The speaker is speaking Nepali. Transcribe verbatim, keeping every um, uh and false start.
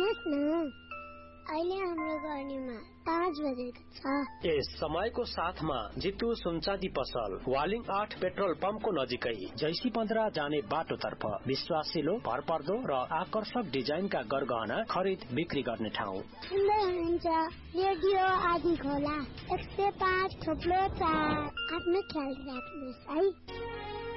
सुन्नुहोस् न, अहिले हाम्रो गर्नीमा पाँच बजेको छ। यस समयको साथमा जितु सुनचाँदी पसल वालिङ आठ पेट्रोल पम्पको नजिकै जैसी पन्ध्र जाने बाटोतर्फ विश्वासिलो, भरपर्दो र आकर्षक डिजाइनका गरगहना खरिद बिक्री गर्ने ठाउँ। सुन्दै हुनुहुन्छ रेडियो आदि खोला एक सय पाँच थोप्लो चार। आफ्नो ख्याल राख्नुहोस् है।